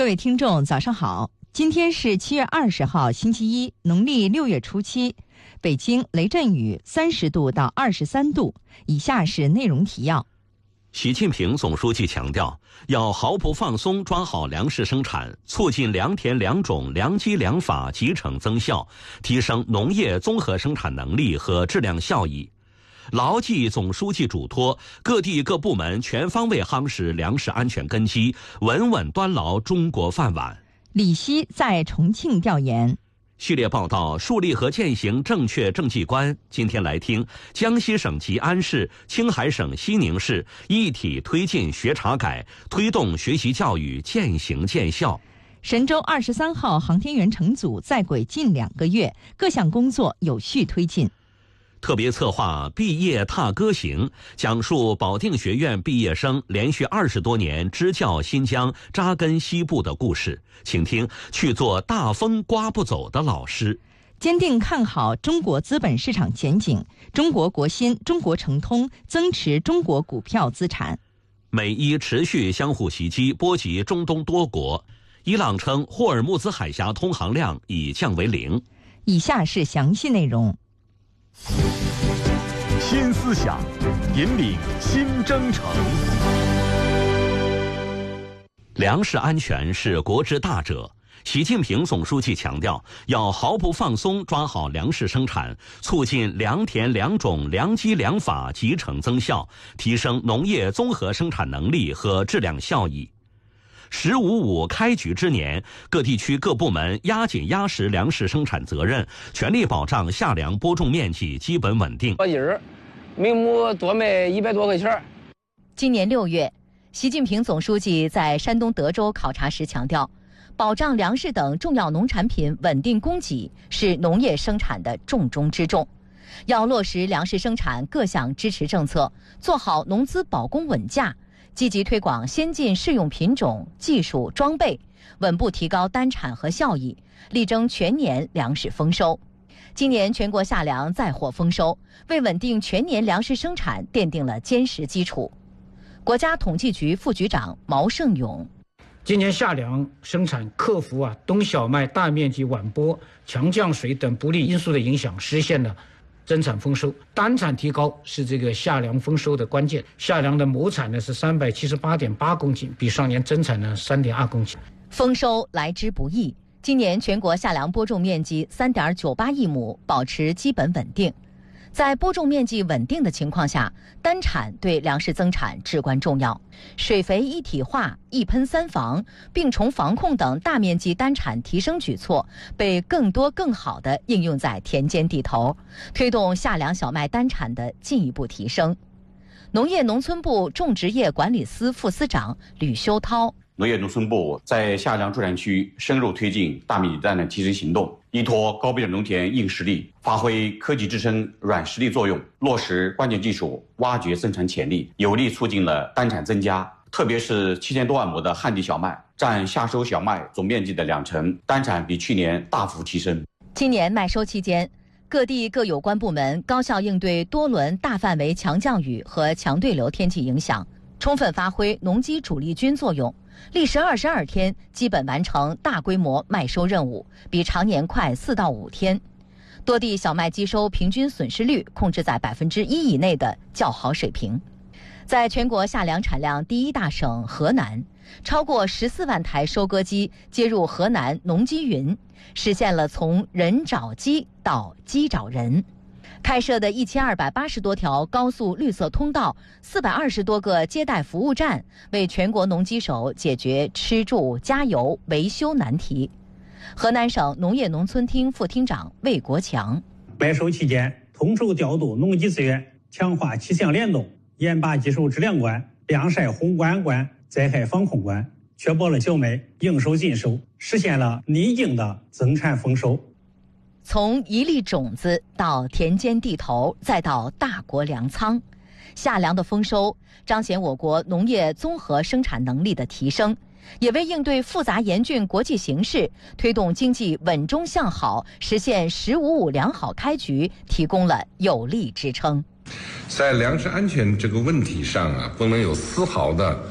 位听众早上好，今天是7月20号星期一，农历6月初7，北京雷阵雨30度到23度。以下是内容提要。 习近平总书记强调，要毫不放松抓好粮食生产，促进良田良种良机良法集成增效，提升农业综合生产能力和质量效益。牢记总书记嘱托，各地各部门全方位夯实粮食安全根基，稳稳端牢中国饭碗。 李希在重庆调研。 系列报道树立和践行正确政绩观。今天来听江西省吉安市、青海省西宁市一体推进学查改，推动学习教育渐行渐效。 神舟23号航天员乘组在轨近2个月，各项工作有序推进。 特别策划毕业踏歌行，讲述保定学院毕业生连续20多年支教新疆、扎根西部的故事。请听去做大风刮不走的老师。 坚定看好中国资本市场前景，中国国新、中国诚通增持中国股票资产。 美伊持续相互袭击，波及中东多国。伊朗称霍尔木兹海峡通航量已降为0。 以下是详细内容。 新思想，引领新征程。 粮食安全是国之大者。习近平总书记强调，要毫不放松抓好粮食生产，促进良田良种良机良法集成增效，提升农业综合生产能力和质量效益。“15-5”开局之年，各地区各部门压紧压实粮食生产责任，全力保障夏粮播种面积基本稳定。 每亩多卖100多块钱。 今年6月，习近平总书记在山东德州考察时强调，保障粮食等重要农产品稳定供给是农业生产的重中之重，要落实粮食生产各项支持政策，做好农资保供稳价，积极推广先进适用品种、技术、装备，稳步提高单产和效益，力争全年粮食丰收。今年全国夏粮再获丰收，为稳定全年粮食生产奠定了坚实基础。国家统计局副局长毛胜勇： 今年夏粮生产克服冬小麦大面积晚播、强降水等不利因素的影响，实现了增产丰收。单产提高是这个夏粮丰收的关键。夏粮的亩产呢是378.8公斤，比上年增产呢3.2公斤。 丰收来之不易。今年全国夏粮播种面积3.98亿亩，保持基本稳定。在播种面积稳定的情况下，单产对粮食增产至关重要。水肥一体化、一喷三防、病虫防控等大面积单产提升举措被更多更好地应用在田间地头，推动夏粮小麦单产的进一步提升。农业农村部种植业管理司副司长吕修涛： 农业农村部在夏粮助产区深入推进大面积单产提升行动，依托高标准农田硬实力，发挥科技支撑软实力作用，落实关键技术，挖掘生产潜力，有力促进了单产增加。特别是7000多万亩的旱地小麦，占夏收小麦总面积的2成，单产比去年大幅提升。 今年麦收期间，各地各有关部门高效应对多轮大范围强降雨和强对流天气影响，充分发挥农机主力军作用，历时22天基本完成大规模麦收任务，比常年快4到5天。多地小麦机收平均损失率控制在1%以内的较好水平。在全国夏粮产量第1大省河南，超过14万台收割机接入河南农机云，实现了从人找机到机找人。开设的1280多条高速绿色通道，420多个接待服务站，为全国农机手解决吃住加油维修难题。河南省农业农村厅副厅长魏国强： 麦收期间，统筹调度农机资源，强化气象联动，严把技术质量关、晾晒烘干关、灾害防控关，确保了小麦应收尽收，实现了逆境的增产丰收。 从一粒种子到田间地头，再到大国粮仓，夏粮的丰收彰显我国农业综合生产能力的提升，也为应对复杂严峻国际形势、推动经济稳中向好、实现“15-5”良好开局提供了有力支撑。 在粮食安全这个问题上不能有丝毫的